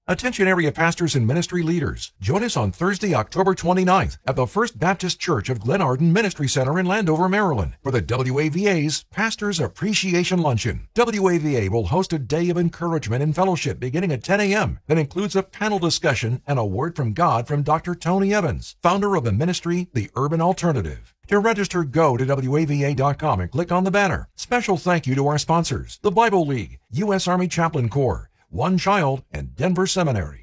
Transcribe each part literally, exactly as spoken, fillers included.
Attention area pastors and ministry leaders. Join us on Thursday, October twenty-ninth at the First Baptist Church of Glenarden Ministry Center in Landover, Maryland for the W A V A's Pastors Appreciation Luncheon. W A V A will host a day of encouragement and fellowship beginning at ten a.m. that includes a panel discussion and a word from God from Doctor Tony Evans, founder of the ministry, The Urban Alternative. To register, go to W A V A dot com and click on the banner. Special thank you to our sponsors, the Bible League, U S Army Chaplain Corps, One Child, and Denver Seminary.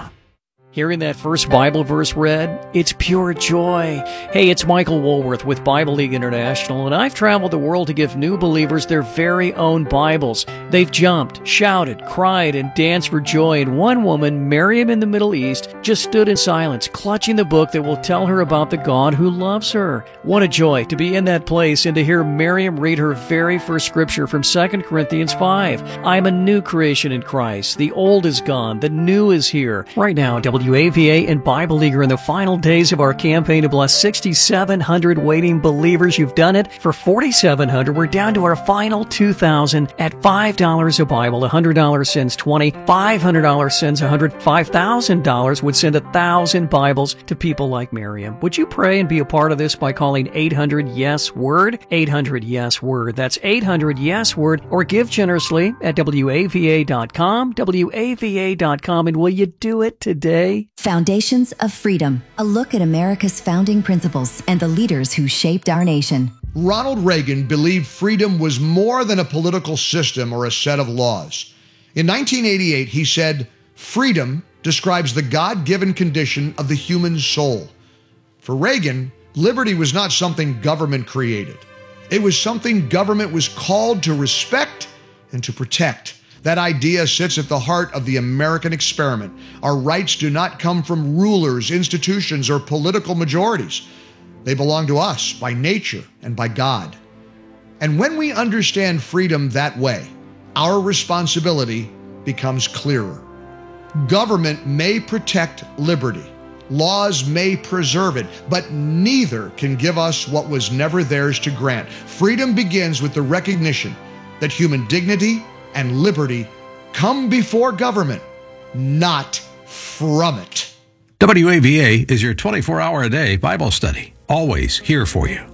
Hearing that first Bible verse read, it's pure joy. Hey, it's Michael Woolworth with Bible League International, and I've traveled the world to give new believers their very own Bibles. They've jumped, shouted, cried, and danced for joy, and one woman, Miriam in the Middle East, just stood in silence, clutching the book that will tell her about the God who loves her. What a joy to be in that place and to hear Miriam read her very first scripture from Second Corinthians five. I am a new creation in Christ. The old is gone, the new is here. Right now, W A V A and Bible League are in the final days of our campaign to bless six thousand seven hundred waiting believers. You've done it for four thousand seven hundred. We're down to our final two thousand at five dollars a Bible. one hundred dollars sends twenty. five hundred dollars sends one hundred. five thousand dollars would send one thousand Bibles to people like Miriam. Would you pray and be a part of this by calling eight hundred yes word? eight hundred yes word. That's eight hundred yes word. Or give generously at W A V A dot com. W A V A dot com. And will you do it today? Foundations of Freedom, a look at America's founding principles and the leaders who shaped our nation. Ronald Reagan believed freedom was more than a political system or a set of laws. In nineteen eighty-eight, he said, "Freedom describes the God-given condition of the human soul." For Reagan, liberty was not something government created. It was something government was called to respect and to protect. That idea sits at the heart of the American experiment. Our rights do not come from rulers, institutions, or political majorities. They belong to us by nature and by God. And when we understand freedom that way, our responsibility becomes clearer. Government may protect liberty. Laws may preserve it, but neither can give us what was never theirs to grant. Freedom begins with the recognition that human dignity and liberty come before government, not from it. W A V A is your twenty-four hour a day Bible study, always here for you.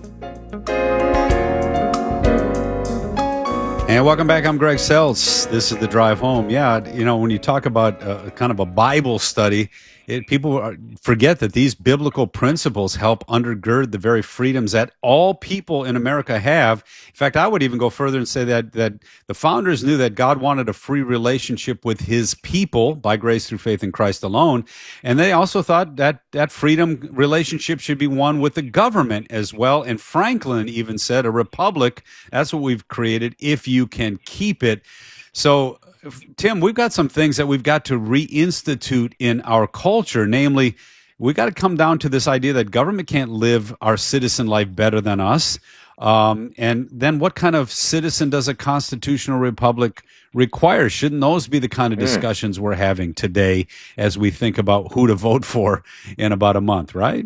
And welcome back. I'm Greg Seltz. This is The Drive Home. Yeah, you know, when you talk about uh, kind of a Bible study, it, people are, forget that these biblical principles help undergird the very freedoms that all people in America have. In fact, I would even go further and say that that the founders knew that God wanted a free relationship with his people by grace through faith in Christ alone. And they also thought that that freedom relationship should be one with the government as well. And Franklin even said, a republic, that's what we've created if you can keep it. So, Tim, we've got some things that we've got to reinstitute in our culture. Namely, we got to come down to this idea that government can't live our citizen life better than us. Um, and then what kind of citizen does a constitutional republic require? Shouldn't those be the kind of discussions we're having today as we think about who to vote for in about a month, right?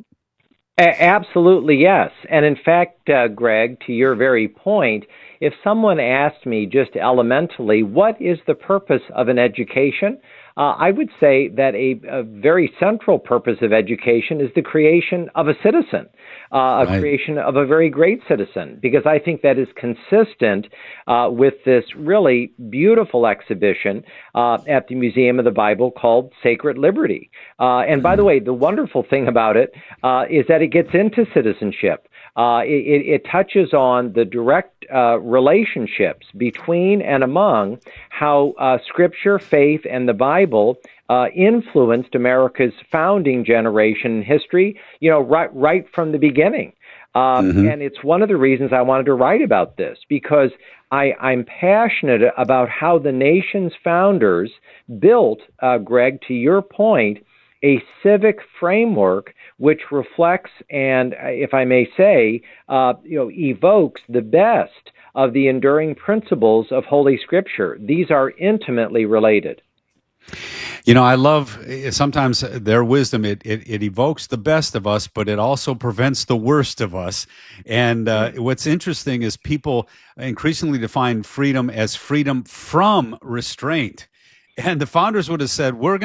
A- absolutely, yes. And in fact, uh, Greg, to your very point, if someone asked me just elementally, what is the purpose of an education? Uh, I would say that a, a very central purpose of education is the creation of a citizen, uh, a right. creation of a very great citizen, because I think that is consistent uh, with this really beautiful exhibition uh, at the Museum of the Bible called Sacred Liberty. Uh, and by the way, the wonderful thing about it uh, is that it gets into citizenship. Uh, it, it touches on the direct uh, relationships between and among how uh, Scripture, faith, and the Bible uh, influenced America's founding generation history, you know, right, right from the beginning. Um, mm-hmm. And it's one of the reasons I wanted to write about this, because I, I'm passionate about how the nation's founders built, uh, Greg, to your point, a civic framework which reflects and, if I may say, uh, you know, evokes the best of the enduring principles of Holy Scripture. These are intimately related. You know, I love sometimes their wisdom. It, it, it evokes the best of us, but it also prevents the worst of us. And uh, what's interesting is people increasingly define freedom as freedom from restraint. And the founders would have said, we're going